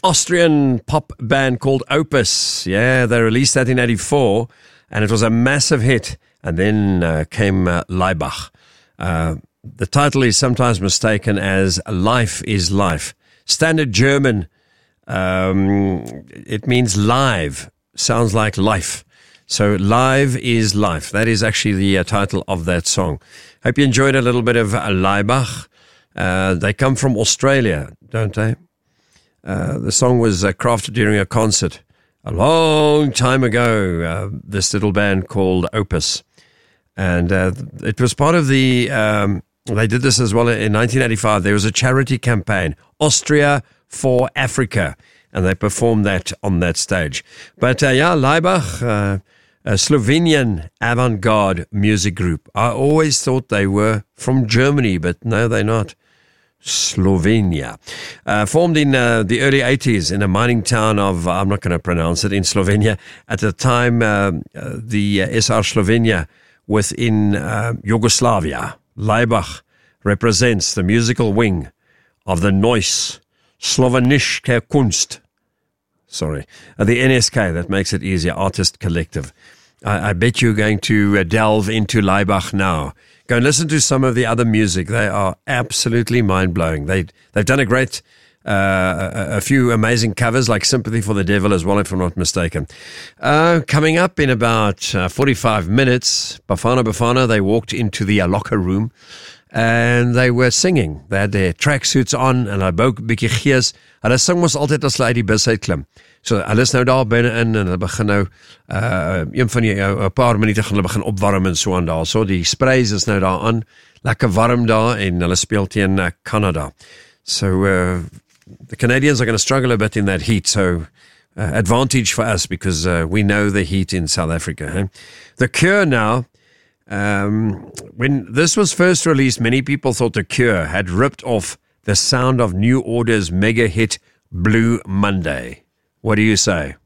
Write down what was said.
Austrian pop band called Opus. Yeah, they released that in 84, and it was a massive hit. And then came Laibach. The title is sometimes mistaken as Life is Life. Standard German, it means live, sounds like life. So Live is Life. That is actually the title of that song. Hope you enjoyed a little bit of Laibach. They come from Australia, don't they? The song was crafted during a concert a long time ago, this little band called Opus. And it was part of the, they did this as well in 1985. There was a charity campaign, Austria for Africa, and they performed that on that stage. But Laibach, a Slovenian avant-garde music group. I always thought they were from Germany, but no, they're not. Slovenia. Formed in the early 80s in a mining town of, I'm not going to pronounce it, in Slovenia. At the time, the SR Slovenia within Yugoslavia. Laibach represents the musical wing of the Neues Slowenische Kunst. Sorry, the NSK, that makes it easier, Artist Collective. I bet you're going to delve into Laibach now. Go and listen to some of the other music. They are absolutely mind-blowing. They've done a great, a few amazing covers like Sympathy for the Devil as well, if I'm not mistaken. Coming up in about 45 minutes, Bafana, they walked into the locker room and they were singing. They had their tracksuits on en hulle bou 'n bietjie gees. Hulle sing mos altyd as hulle uit die bus uitklim. So hulle is nou daar binne in en hulle begin nou een van die 'n paar minute gaan hulle begin opwarm en so aan daar. So die sprays is nou daar aan. Lekker warm daar en hulle speel teen Canada. So the Canadians are going to struggle a bit in that heat. So advantage for us because we know the heat in South Africa. Eh? The Cure now. When this was first released, many people thought The Cure had ripped off the Sound of New Order's mega hit Blue Monday. What do you say?